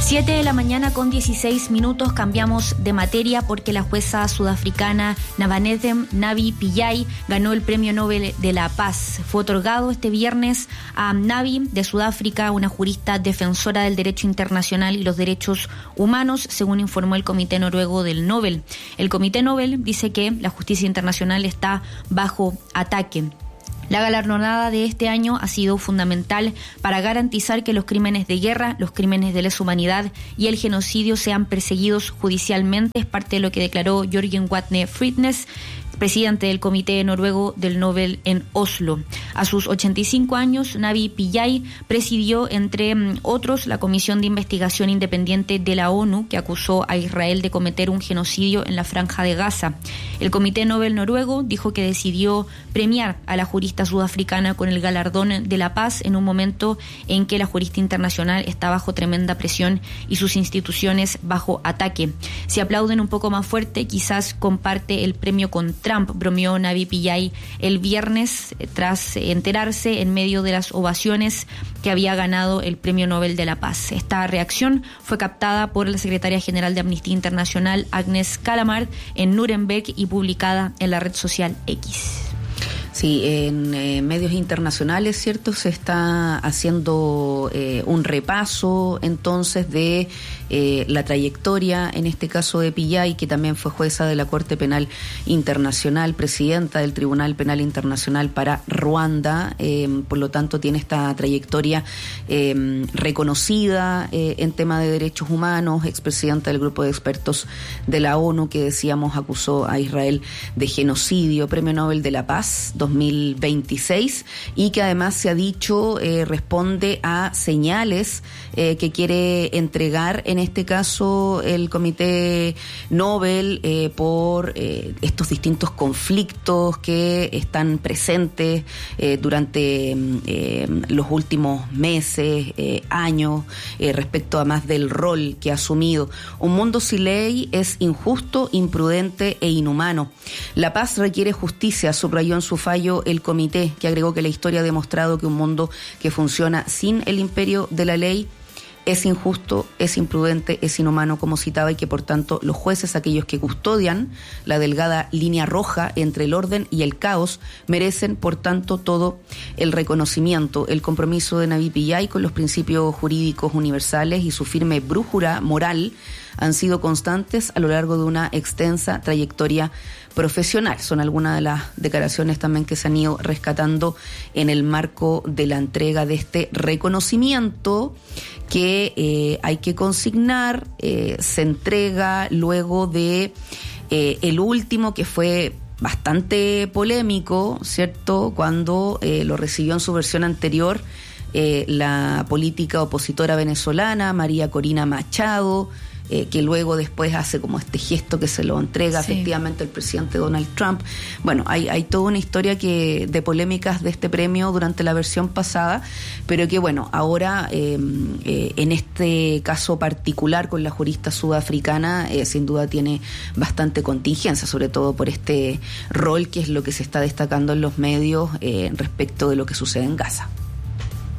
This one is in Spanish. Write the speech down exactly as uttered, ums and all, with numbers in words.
siete de la mañana con dieciséis minutos, cambiamos de materia porque la jueza sudafricana Navanetem Navi Pillay ganó el Premio Nobel de la Paz. Fue otorgado este viernes a Navi de Sudáfrica, una jurista defensora del derecho internacional y los derechos humanos, según informó el Comité Noruego del Nobel. El Comité Nobel dice que la justicia internacional está bajo ataque. La galardonada de este año ha sido fundamental para garantizar que los crímenes de guerra, los crímenes de lesa humanidad y el genocidio sean perseguidos judicialmente. Es parte de lo que declaró Jørgen Watne Fritnes, presidente del Comité Noruego del Nobel en Oslo. A sus ochenta y cinco años, Navi Pillay presidió, entre otros, la Comisión de Investigación Independiente de la ONU, que acusó a Israel de cometer un genocidio en la Franja de Gaza. El Comité Nobel noruego dijo que decidió premiar a la jurista sudafricana con el galardón de la paz en un momento en que la jurista internacional está bajo tremenda presión y sus instituciones bajo ataque. Si aplauden un poco más fuerte, quizás comparte el premio con Trump, bromeó Navi Pillay el viernes eh, tras enterarse en medio de las ovaciones que había ganado el Premio Nobel de la Paz. Esta reacción fue captada por la secretaria general de Amnistía Internacional, Agnes Callamard, en Nuremberg y publicada en la red social X. Sí, en eh, medios internacionales, ¿cierto? Se está haciendo eh, un repaso entonces de eh, la trayectoria, en este caso de Pillay, que también fue jueza de la Corte Penal Internacional, presidenta del Tribunal Penal Internacional para Ruanda, eh, por lo tanto tiene esta trayectoria eh, reconocida eh, en tema de derechos humanos, expresidenta del grupo de expertos de la ONU que decíamos acusó a Israel de genocidio, Premio Nobel de la Paz dos mil veintiséis, y que además se ha dicho eh, responde a señales eh, que quiere entregar en este caso el Comité Nobel eh, por eh, estos distintos conflictos que están presentes eh, durante eh, los últimos meses, eh, años, eh, respecto a más del rol que ha asumido. Un mundo sin ley es injusto, imprudente e inhumano. La paz requiere justicia, subrayó en su fallo el comité, que agregó que la historia ha demostrado que un mundo que funciona sin el imperio de la ley es injusto, es imprudente, es inhumano, como citaba, y que por tanto los jueces, aquellos que custodian la delgada línea roja entre el orden y el caos, merecen por tanto todo el reconocimiento. El compromiso de Navi Pillay con los principios jurídicos universales y su firme brújula moral han sido constantes a lo largo de una extensa trayectoria profesional. Son algunas de las declaraciones también que se han ido rescatando en el marco de la entrega de este reconocimiento que eh, hay que consignar. Eh, se entrega luego de eh, el último, que fue bastante polémico, ¿cierto?, cuando eh, lo recibió en su versión anterior eh, la política opositora venezolana María Corina Machado, Eh, que luego después hace como este gesto que se lo entrega sí. efectivamente el presidente Donald Trump. Bueno, hay, hay toda una historia que de polémicas de este premio durante la versión pasada, pero que bueno, ahora eh, eh, en este caso particular con la jurista sudafricana eh, sin duda tiene bastante contingencia, sobre todo por este rol que es lo que se está destacando en los medios eh, respecto de lo que sucede en Gaza.